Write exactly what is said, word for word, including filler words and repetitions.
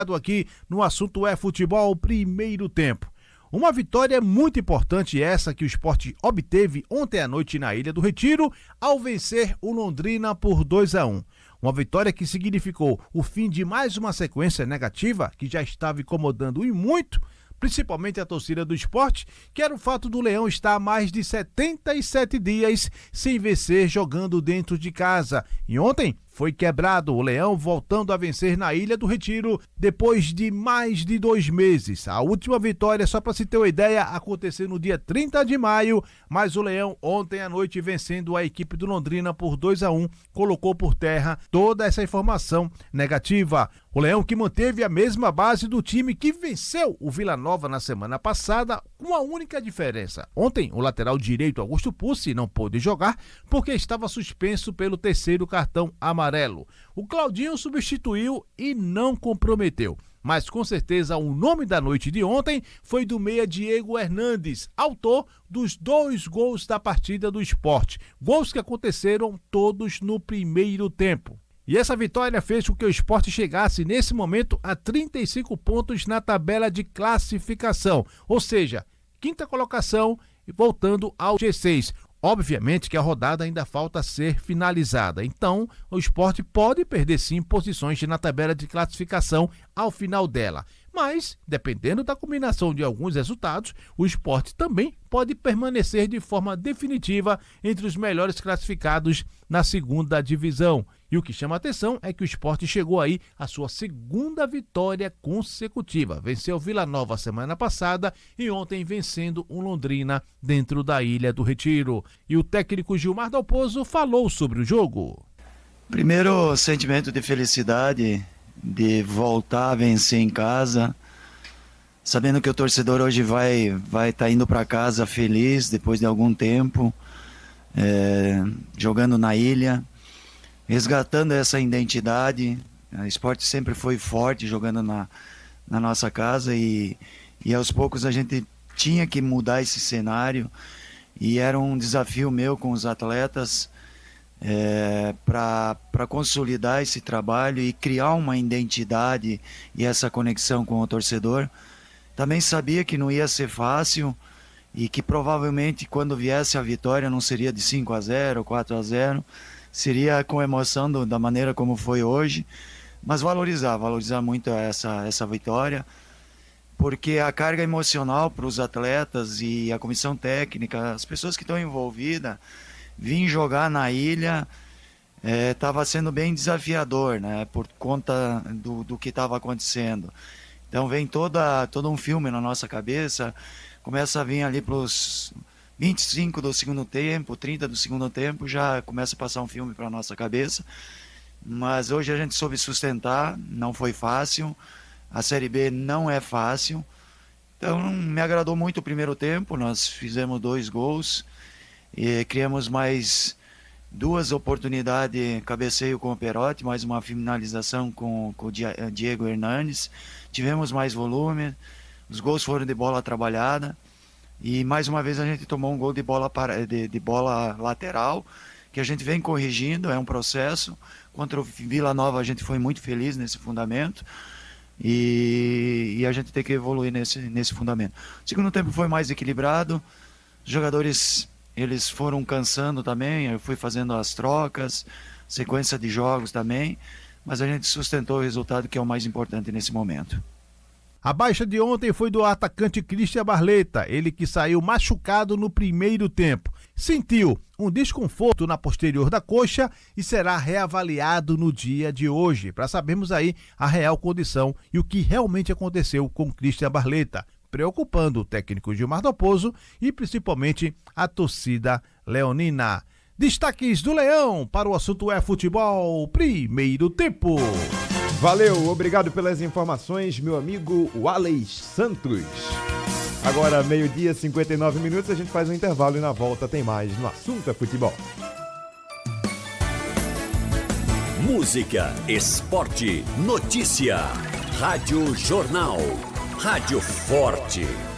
Aqui no assunto é futebol primeiro tempo. Uma vitória muito importante essa que o Sport obteve ontem à noite na Ilha do Retiro ao vencer o Londrina por dois a um. Uma vitória que significou o fim de mais uma sequência negativa que já estava incomodando e muito, principalmente a torcida do Sport, que era o fato do Leão estar há mais de setenta e sete dias sem vencer jogando dentro de casa. E ontem foi quebrado, o Leão voltando a vencer na Ilha do Retiro depois de mais de dois meses. A última vitória, só para se ter uma ideia, aconteceu no dia trinta de maio, mas o Leão ontem à noite vencendo a equipe do Londrina por dois a um, colocou por terra toda essa informação negativa. O Leão que manteve a mesma base do time que venceu o Vila Nova na semana passada, com uma única diferença. Ontem, o lateral direito Augusto Pucci não pôde jogar porque estava suspenso pelo terceiro cartão amarelo. O Claudinho substituiu e não comprometeu. Mas com certeza o nome da noite de ontem foi do meia Diego Hernandes, autor dos dois gols da partida do Sport. Gols que aconteceram todos no primeiro tempo. E essa vitória fez com que o Sport chegasse nesse momento a trinta e cinco pontos na tabela de classificação, ou seja, quinta colocação e voltando ao G seis. Obviamente que a rodada ainda falta ser finalizada, então o Sport pode perder sim posições na tabela de classificação ao final dela. Mas, dependendo da combinação de alguns resultados, o Sport também pode permanecer de forma definitiva entre os melhores classificados na segunda divisão. E o que chama a atenção é que o Sport chegou aí à sua segunda vitória consecutiva. Venceu o Vila Nova semana passada e ontem vencendo o Londrina dentro da Ilha do Retiro. E o técnico Gilmar Dalpozo falou sobre o jogo. Primeiro, sentimento de felicidade de voltar a vencer em casa, sabendo que o torcedor hoje vai vai estar tá indo para casa feliz depois de algum tempo, é, jogando na ilha, resgatando essa identidade. O Sport sempre foi forte jogando na, na nossa casa e, e aos poucos a gente tinha que mudar esse cenário e era um desafio meu com os atletas É, para consolidar esse trabalho e criar uma identidade e essa conexão com o torcedor. Também sabia que não ia ser fácil e que provavelmente quando viesse a vitória não seria de cinco a zero, quatro a zero, seria com emoção do, da maneira como foi hoje, mas valorizar, valorizar muito essa, essa vitória, porque a carga emocional para os atletas e a comissão técnica, as pessoas que estão envolvidas, vim jogar na ilha estava é, sendo bem desafiador, né, por conta do, do que estava acontecendo. Então vem toda, todo um filme na nossa cabeça, começa a vir ali para os vinte e cinco do segundo tempo, trinta do segundo tempo, já começa a passar um filme para a nossa cabeça. Mas hoje a gente soube sustentar, não foi fácil, a Série B não é fácil. Então me agradou muito o primeiro tempo, nós fizemos dois gols, e criamos mais duas oportunidades, cabeceio com o Perotti, mais uma finalização com, com o Diego Hernandes. Tivemos mais volume, os gols foram de bola trabalhada e mais uma vez a gente tomou um gol de bola, para, de, de bola lateral, que a gente vem corrigindo, é um processo. Contra o Vila Nova a gente foi muito feliz nesse fundamento e, e a gente tem que evoluir nesse, nesse fundamento. O segundo tempo foi mais equilibrado, os jogadores eles foram cansando também, eu fui fazendo as trocas, sequência de jogos também, mas a gente sustentou o resultado, que é o mais importante nesse momento. A baixa de ontem foi do atacante Christian Barleta, ele que saiu machucado no primeiro tempo. Sentiu um desconforto na posterior da coxa e será reavaliado no dia de hoje, para sabermos aí a real condição e o que realmente aconteceu com Christian Barleta, preocupando o técnico Gilmar Dalpozo e principalmente a torcida leonina. Destaques do Leão para o assunto é futebol primeiro tempo. Valeu, obrigado pelas informações, meu amigo Walley Santos. Agora, meio-dia, cinquenta e nove minutos, a gente faz um intervalo e na volta tem mais no assunto é futebol. Música, esporte, notícia. Rádio Jornal. Rádio Forte.